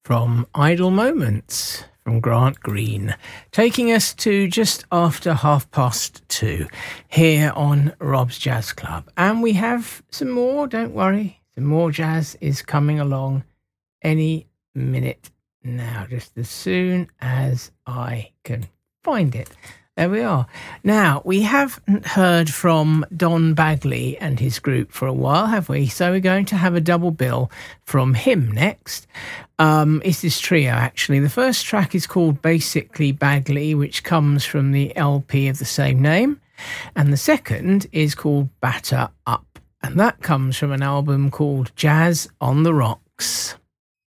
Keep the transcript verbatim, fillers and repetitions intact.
from Idle Moments from Grant Green, taking us to just after half past two here on Rob's Jazz Club. And we have some more, don't worry, some more jazz is coming along any minute now, just as soon as I can find it. There we are. Now, we haven't heard from Don Bagley and his group for a while, have we? So we're going to have a double bill from him next. Um, it's this trio, actually. The first track is called Basically Bagley, which comes from the L P of the same name. And the second is called Batter Up. And that comes from an album called Jazz on the Rocks.